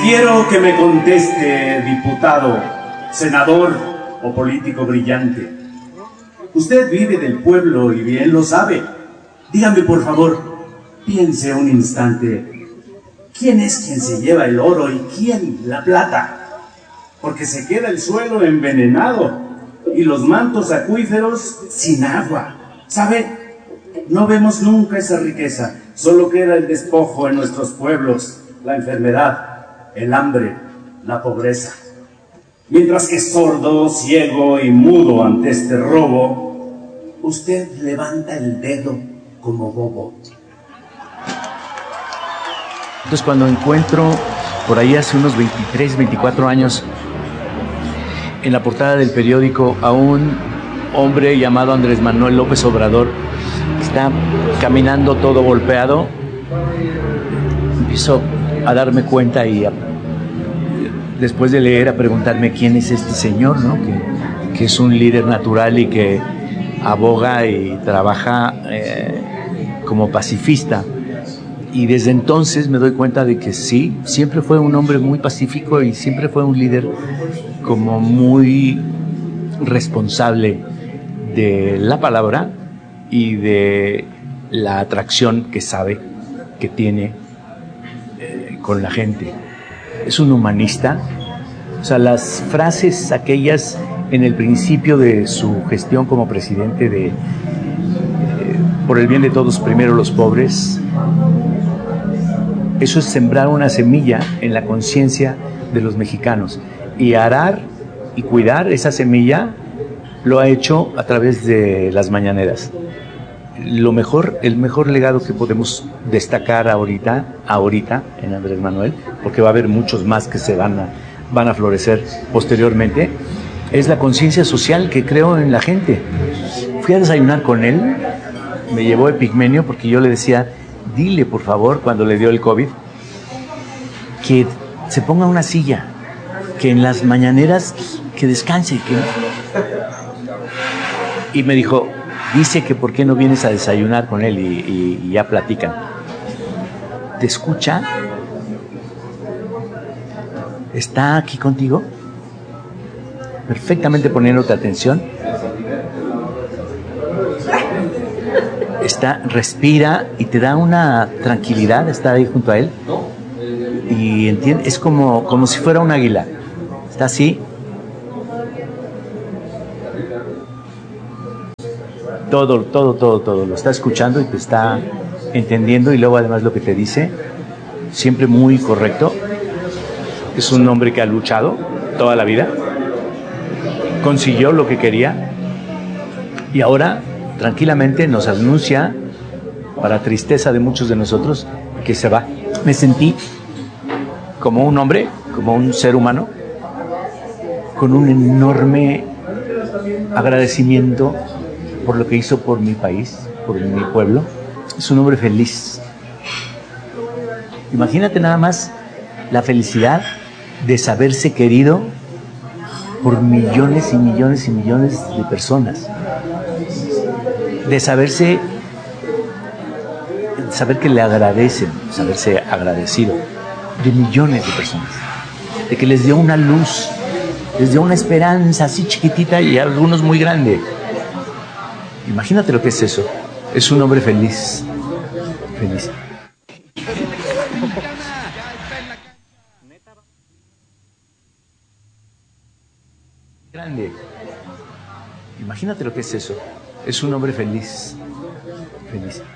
Quiero que me conteste, diputado, senador o político brillante. Usted vive del pueblo y bien lo sabe. Dígame, por favor, piense un instante. ¿Quién es quien se lleva el oro y quién la plata? Porque se queda el suelo envenenado y los mantos acuíferos sin agua. ¿Sabe? No vemos nunca esa riqueza. Solo queda el despojo en nuestros pueblos, la enfermedad, el hambre, la pobreza. Mientras que sordo, ciego y mudo ante este robo, usted levanta el dedo como bobo. Entonces, cuando encuentro por ahí hace unos 23, 24 años en la portada del periódico a un hombre llamado Andrés Manuel López Obrador, que está caminando todo golpeado, empiezo a darme cuenta y después de leer a preguntarme quién es este señor, ¿no? que es un líder natural y que aboga y trabaja como pacifista. Y desde entonces me doy cuenta de que sí, siempre fue un hombre muy pacífico y siempre fue un líder como muy responsable de la palabra y de la atracción que sabe que tiene con la gente. Es un humanista. O sea, las frases aquellas en el principio de su gestión como presidente de por el bien de todos, primero los pobres, eso es sembrar una semilla en la conciencia de los mexicanos, y arar y cuidar esa semilla lo ha hecho a través de las mañaneras. El mejor legado que podemos destacar ahorita en Andrés Manuel, porque va a haber muchos más que se van a florecer posteriormente, es la conciencia social que creó en la gente. Fui a desayunar con él, me llevó Epigmenio porque yo le decía, dile por favor, cuando le dio el COVID, que se ponga una silla, que en las mañaneras que descanse. Y me dijo, dice que por qué no vienes a desayunar con él y ya platican. ¿Te escucha? ¿Está aquí contigo? Perfectamente poniéndote atención. Respira y te da una tranquilidad estar ahí junto a él. Y entiende, es como si fuera un águila. Está así. Todo lo está escuchando y te está entendiendo, y luego además lo que te dice, siempre muy correcto. Es un hombre que ha luchado toda la vida, consiguió lo que quería y ahora tranquilamente nos anuncia, para tristeza de muchos de nosotros, que se va. Me sentí como un hombre, como un ser humano, con un enorme agradecimiento por lo que hizo por mi país, por mi pueblo. Es un hombre feliz. Imagínate nada más la felicidad de saberse querido por millones y millones y millones de personas. De saber que le agradecen, saberse agradecido de millones de personas. De que les dio una luz, les dio una esperanza así chiquitita y a algunos muy grande. Imagínate lo que es eso. Es un hombre feliz. Feliz. Grande. Imagínate lo que es eso. Es un hombre feliz. Feliz.